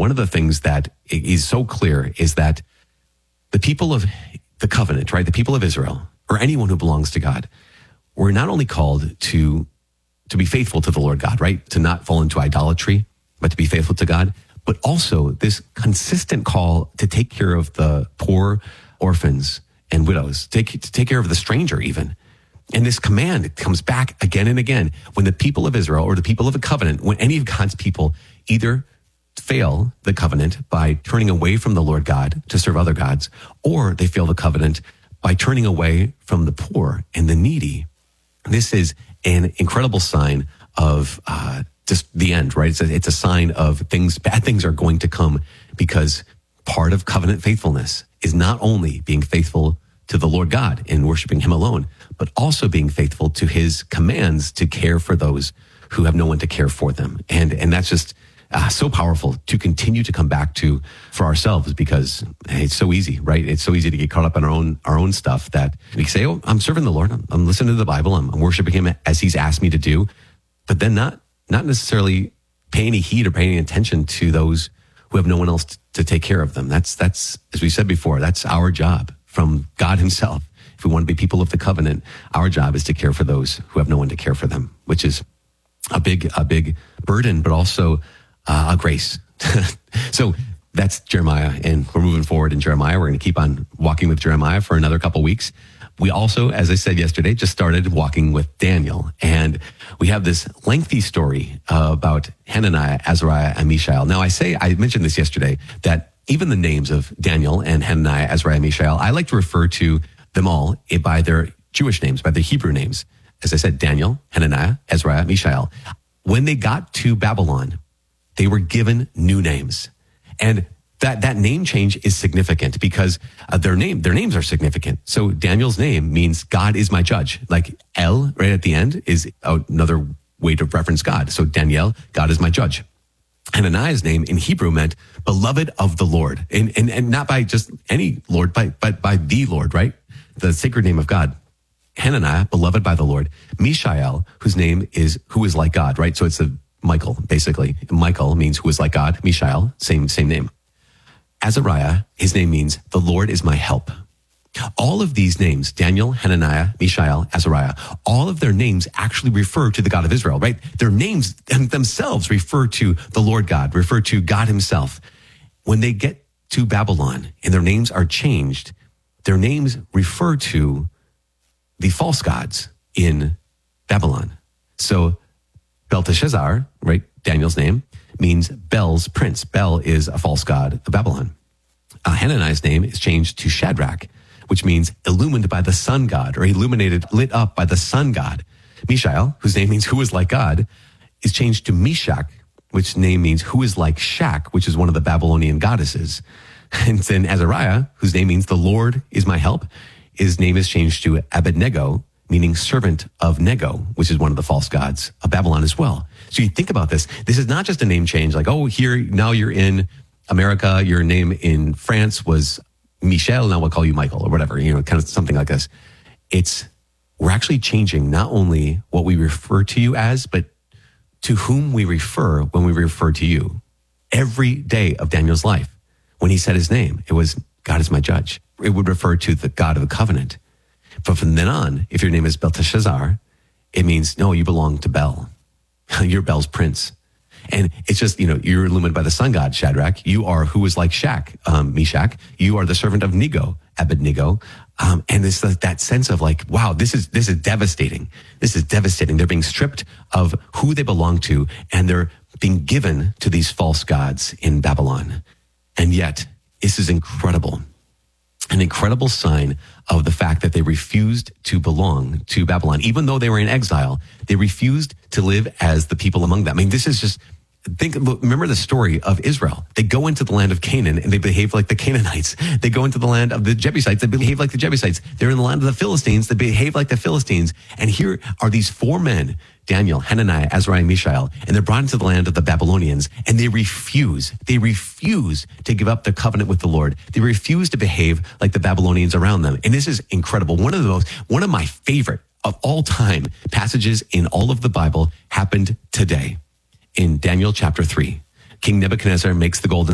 one of the things that is so clear is that the people of the covenant, right, the people of Israel, or anyone who belongs to God, we're not only called to be faithful to the Lord God, right, to not fall into idolatry, but to be faithful to God, but also this consistent call to take care of the poor, orphans, and widows, to take care of the stranger even. And this command comes back again and again when the people of Israel or the people of the covenant, when any of God's people either fail the covenant by turning away from the Lord God to serve other gods, or they fail the covenant by turning away from the poor and the needy. This is an incredible sign of just the end, right? It's a sign of bad things are going to come, because part of covenant faithfulness is not only being faithful to the Lord God and worshiping him alone, but also being faithful to his commands to care for those who have no one to care for them. And that's just so powerful to continue to come back to for ourselves, because it's so easy, right? It's so easy to get caught up in our own stuff that we say, oh, I'm serving the Lord. I'm listening to the Bible. I'm worshiping him as he's asked me to do, but then not necessarily pay any heed or pay any attention to those who have no one else to take care of them. That's, as we said before, that's our job from God himself. If we want to be people of the covenant, our job is to care for those who have no one to care for them, which is a big burden, but also a grace. So that's Jeremiah, and we're moving forward in Jeremiah. We're going to keep on walking with Jeremiah for another couple weeks. We also, as I said yesterday, just started walking with Daniel, and we have this lengthy story about Hananiah, Azariah, and Mishael. Now, I mentioned this yesterday, that even the names of Daniel and Hananiah, Azariah, and Mishael, I like to refer to them all by their Jewish names, by their Hebrew names. As I said, Daniel, Hananiah, Azariah, Mishael. When they got to Babylon, they were given new names. And that name change is significant because their names are significant. So Daniel's name means God is my judge. Like El right at the end is another way to reference God. So Daniel, God is my judge. Hananiah's name in Hebrew meant beloved of the Lord. And not by just any Lord, but by the Lord, right? The sacred name of God. Hananiah, beloved by the Lord. Mishael, whose name is who is like God, right? So it's Michael, basically. Michael means who is like God. Mishael, same name. Azariah, his name means the Lord is my help. All of these names, Daniel, Hananiah, Mishael, Azariah, all of their names actually refer to the God of Israel, right? Their names themselves refer to the Lord God, refer to God himself. When they get to Babylon and their names are changed, their names refer to the false gods in Babylon. So Belteshazzar, right, Daniel's name, means Bel's prince. Bel is a false god of Babylon. Hananiah's name is changed to Shadrach, which means illumined by the sun god, or illuminated, lit up by the sun god. Mishael, whose name means who is like God, is changed to Meshach, which name means who is like Shak, which is one of the Babylonian goddesses. And then Azariah, whose name means the Lord is my help, his name is changed to Abednego, meaning servant of Nego, which is one of the false gods of Babylon as well. So you think about this. This is not just a name change, like, oh, now you're in America, your name in France was Michel, now we'll call you Michael, or whatever, kind of something like this. We're actually changing not only what we refer to you as, but to whom we refer when we refer to you. Every day of Daniel's life, when he said his name, it was, God is my judge. It would refer to the God of the covenant. But from then on, if your name is Belteshazzar, it means, no, you belong to Bel. You're Bel's prince. And it's just, you're illumined by the sun god, Shadrach. You are who is like Meshach. You are the servant of Nego, Abednego. And it's that sense of like, wow, this is devastating. This is devastating. They're being stripped of who they belong to, and they're being given to these false gods in Babylon. And yet, this is incredible. An incredible sign of the fact that they refused to belong to Babylon. Even though they were in exile, they refused to live as the people among them. I mean, this is just, remember the story of Israel. They go into the land of Canaan and they behave like the Canaanites. They go into the land of the Jebusites. They behave like the Jebusites. They're in the land of the Philistines. They behave like the Philistines. And here are these four men, Daniel, Hananiah, Azariah, and Mishael, and they're brought into the land of the Babylonians, and they refuse to give up their covenant with the Lord. They refuse to behave like the Babylonians around them. And this is incredible. One of my favorite of all time passages in all of the Bible happened today in Daniel chapter 3. King Nebuchadnezzar makes the golden